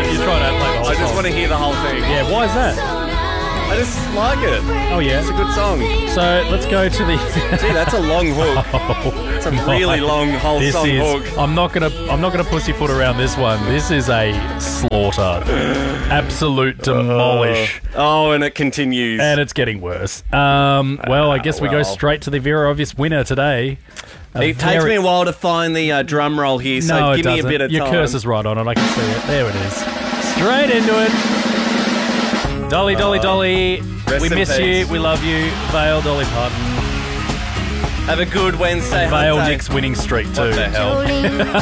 You're trying to play the whole I just song. want to hear the whole thing. Yeah, why is that? I just like it. Oh, yeah. It's a good song. So let's go to the... Gee, that's a long hook. It's a really long whole This song is, hook. I'm not gonna pussyfoot around this one. This is a slaughter, absolute demolish, Oh, and it continues. and it's getting worse. Well, I guess we go well. straight to the very obvious winner today. It takes me a while to find the drum roll here, so No, give it me a doesn't. bit of Your time. cursor's right on it. I can see it. There it is. Straight into it. Dolly, Dolly, Dolly. Rest We in miss peace. you. We love you. Vale, Dolly Parton. Have a good Wednesday, Vale Hunter. Nick's winning streak too. What the hell?